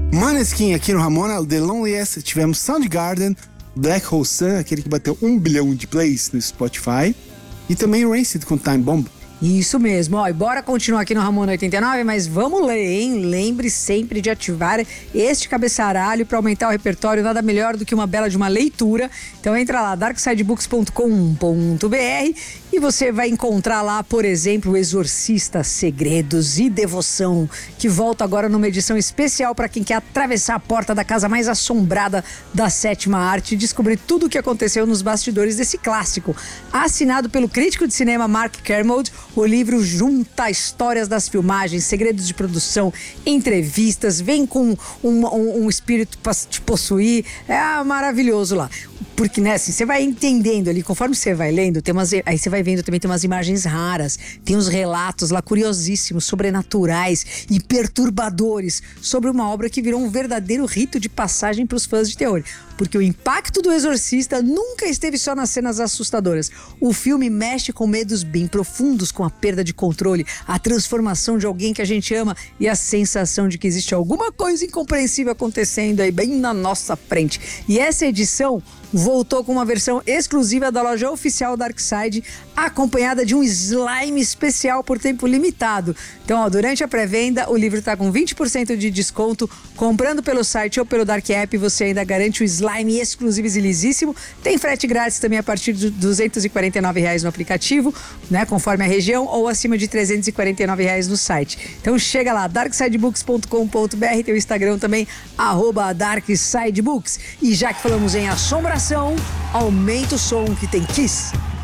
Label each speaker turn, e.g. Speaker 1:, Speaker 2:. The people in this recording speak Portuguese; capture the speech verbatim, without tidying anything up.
Speaker 1: Maneskin aqui no Ramona, The Loneliest. Tivemos Soundgarden, Black Hole Sun, aquele que bateu um bilhão de plays no Spotify. E também Rancid com Time Bomb.
Speaker 2: Isso mesmo, ó, e bora continuar aqui no Ramona oitenta e nove, mas vamos ler, hein? Lembre sempre de ativar este cabeçalho para aumentar o repertório, nada melhor do que uma bela de uma leitura. Então entra lá, dark side books ponto com ponto b r e você vai encontrar lá, por exemplo, O Exorcista, Segredos e Devoção, que volta agora numa edição especial para quem quer atravessar a porta da casa mais assombrada da sétima arte e descobrir tudo o que aconteceu nos bastidores desse clássico. Assinado pelo crítico de cinema Mark Kermode, o livro junta histórias das filmagens, segredos de produção, entrevistas, vem com um, um, um espírito para te possuir. É maravilhoso lá. Porque, né, assim, você vai entendendo ali, conforme você vai lendo, tem umas, aí você vai vendo também, tem umas imagens raras, tem uns relatos lá curiosíssimos, sobrenaturais e perturbadores sobre uma obra que virou um verdadeiro rito de passagem para os fãs de terror. Porque o impacto do Exorcista nunca esteve só nas cenas assustadoras. O filme mexe com medos bem profundos, com a perda de controle, a transformação de alguém que a gente ama e a sensação de que existe alguma coisa incompreensível acontecendo aí bem na nossa frente. E essa edição voltou com uma versão exclusiva da loja oficial Darkside, acompanhada de um slime especial por tempo limitado. Então, ó, durante a pré-venda, o livro está com vinte por cento de desconto. Comprando pelo site ou pelo Dark App, você ainda garante o slime exclusivo e lisíssimo. Tem frete grátis também a partir de duzentos e quarenta e nove reais no aplicativo, né, conforme a região, ou acima de trezentos e quarenta e nove reais no site. Então chega lá, dark side books ponto com ponto b r, tem o Instagram também, arroba darksidebooks. E já que falamos em assombração, aumenta o som que tem Kiss.